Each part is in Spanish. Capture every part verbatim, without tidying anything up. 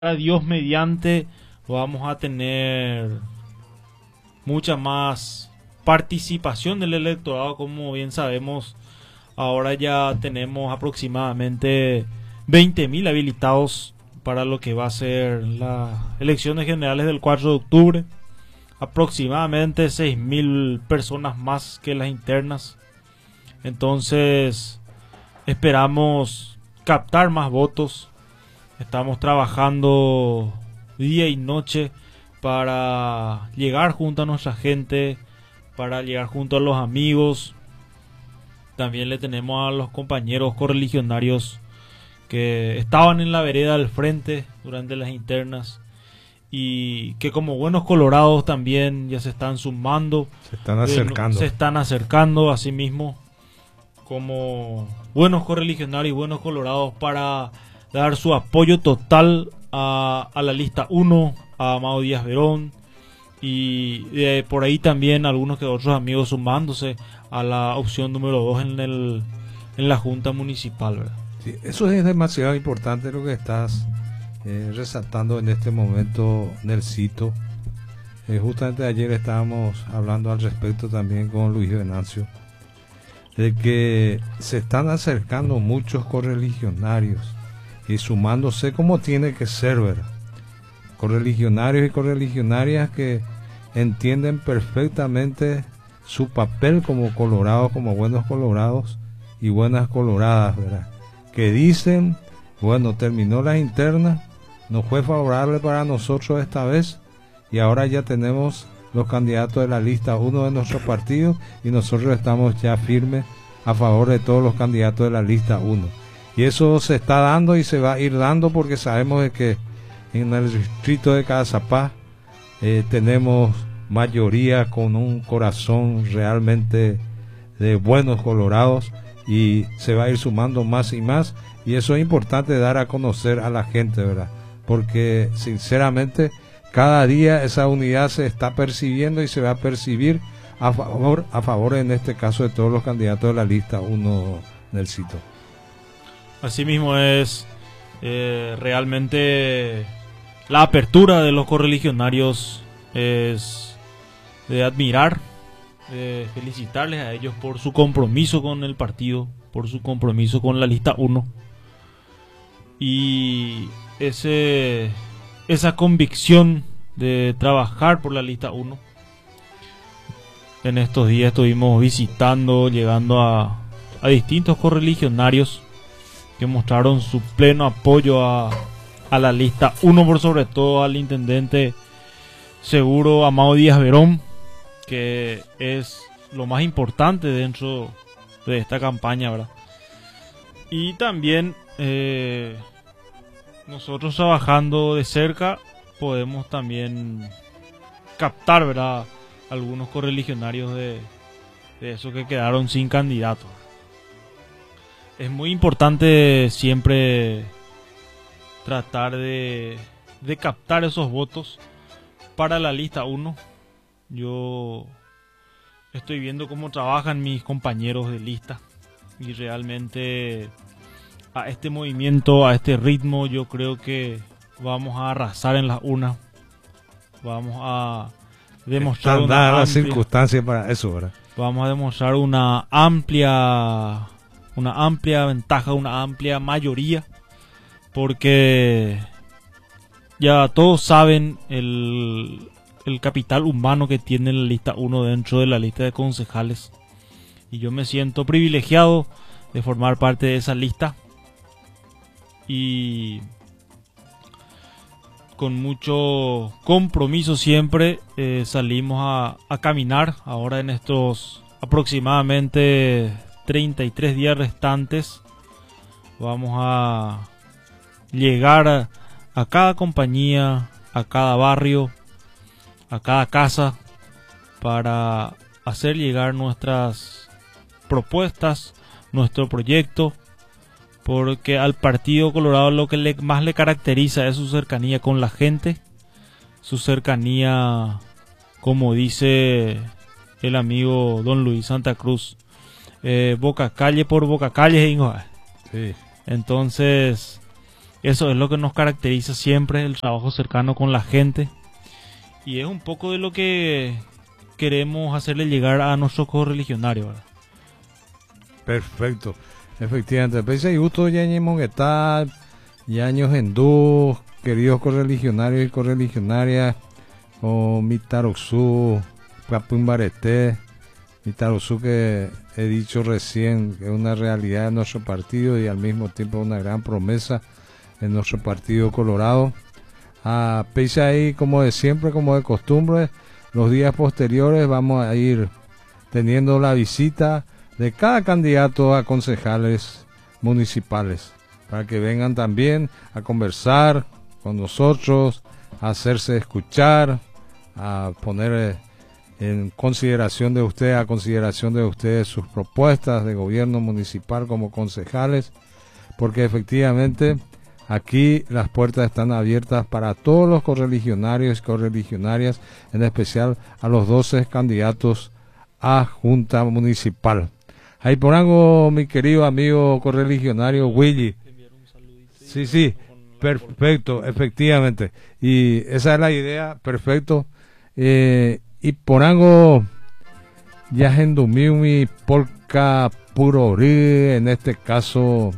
Dios mediante vamos a tener mucha más participación del electorado. Como bien sabemos, ahora ya tenemos aproximadamente veinte mil habilitados para lo que va a ser las elecciones generales del cuatro de octubre, aproximadamente seis mil personas más que las internas. Entonces esperamos captar más votos. Estamos trabajando día y noche para llegar junto a nuestra gente, para llegar junto a los amigos. También le tenemos a los compañeros correligionarios que estaban en la vereda del frente durante las internas y que como buenos colorados también ya se están sumando. Se están acercando. Se están acercando a sí mismos como buenos correligionarios y buenos colorados para dar su apoyo total a, a la lista uno, a Amado Díaz Verón, y eh, por ahí también algunos que otros amigos sumándose a la opción número dos en, el, en la Junta Municipal, ¿verdad? Sí, eso es demasiado importante lo que estás eh, resaltando en este momento, Nelsito. Eh, justamente ayer estábamos hablando al respecto también con Luis Venancio, de que se están acercando muchos correligionarios y sumándose como tiene que ser, ¿verdad? Correligionarios y correligionarias que entienden perfectamente su papel como colorados, como buenos colorados y buenas coloradas, ¿verdad? Que dicen, bueno, terminó la interna, no fue favorable para nosotros esta vez y ahora ya tenemos los candidatos de la lista uno de nuestro partido y nosotros estamos ya firmes a favor de todos los candidatos de la lista uno. Y eso se está dando y se va a ir dando porque sabemos de que en el distrito de Cazapá eh, tenemos mayoría con un corazón realmente de buenos colorados y se va a ir sumando más y más, y eso es importante dar a conocer a la gente, ¿verdad? Porque sinceramente cada día esa unidad se está percibiendo y se va a percibir a favor, a favor en este caso de todos los candidatos de la lista uno del sitio. Asimismo es eh, realmente la apertura de los correligionarios es de admirar, de felicitarles a ellos por su compromiso con el partido, por su compromiso con la lista uno y ese, esa convicción de trabajar por la lista uno. En estos días estuvimos visitando, llegando a, a distintos correligionarios que mostraron su pleno apoyo a, a la lista uno, por sobre todo al intendente seguro Amado Díaz Verón, que es lo más importante dentro de esta campaña, ¿verdad? Y también eh, nosotros trabajando de cerca podemos también captar, ¿verdad?, algunos correligionarios de, de esos que quedaron sin candidato. Es muy importante siempre tratar de, de captar esos votos para la lista uno. Yo estoy viendo cómo trabajan mis compañeros de lista y realmente a este movimiento, a este ritmo, yo creo que vamos a arrasar en las urnas. Vamos a demostrar Están una dadas las amplia, circunstancias para eso, ¿verdad? Vamos a demostrar una amplia una amplia ventaja, una amplia mayoría, porque ya todos saben el, el capital humano que tiene la lista uno dentro de la lista de concejales, y yo me siento privilegiado de formar parte de esa lista y con mucho compromiso siempre eh, salimos a, a caminar ahora en estos aproximadamente treinta y tres días restantes. Vamos a llegar a, a cada compañía, a cada barrio, a cada casa, para hacer llegar nuestras propuestas, nuestro proyecto, porque al Partido Colorado lo que le, más le caracteriza es su cercanía con la gente, su cercanía, como dice el amigo don Luis Santa Cruz, eh, boca calle por boca calle. Sí. Entonces Eso es lo que nos caracteriza siempre, el trabajo cercano con la gente. Y es un poco de lo que queremos hacerle llegar a nuestros correligionarios, ¿verdad? Perfecto, efectivamente. Pese y gusto ya en Monguetá, ya años en dos, queridos correligionarios y correligionarias, o Mitaroxú, Papumbarete, Mitaroxú que he dicho recién que es una realidad de nuestro partido y al mismo tiempo una gran promesa en nuestro partido colorado. Ah, pese ahí, como de siempre, como de costumbre, los días posteriores vamos a ir teniendo la visita de cada candidato a concejales municipales para que vengan también a conversar con nosotros, a hacerse escuchar, a poner en consideración de ustedes, a consideración de ustedes sus propuestas de gobierno municipal como concejales, porque efectivamente aquí las puertas están abiertas para todos los correligionarios y correligionarias, en especial a los doce candidatos a Junta Municipal. Ahí por algo, mi querido amigo correligionario Willy. Sí, sí, perfecto, efectivamente. Y esa es la idea, perfecto. Eh, y por algo, ya en mi polka puro en este caso,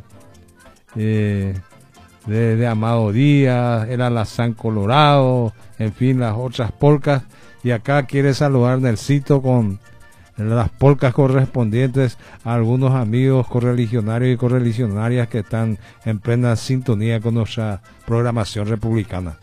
eh, de, de Amado Díaz, era la San Colorado, en fin, las otras polcas. Y acá quiere saludar Nelsito con las polcas correspondientes a algunos amigos correligionarios y correligionarias que están en plena sintonía con nuestra programación republicana.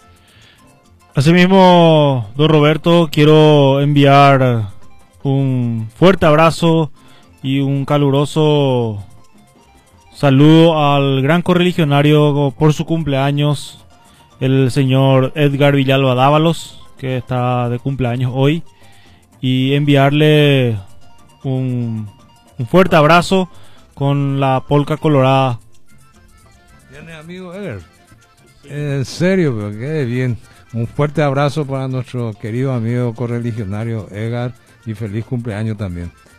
Asimismo, don Roberto, quiero enviar un fuerte abrazo y un caluroso saludo al gran correligionario por su cumpleaños, el señor Edgar Villalba Dávalos, que está de cumpleaños hoy, y enviarle un, un fuerte abrazo con la polca colorada. Bien, amigo Edgar, en serio, pero qué bien. Un fuerte abrazo para nuestro querido amigo correligionario Edgar y feliz cumpleaños también.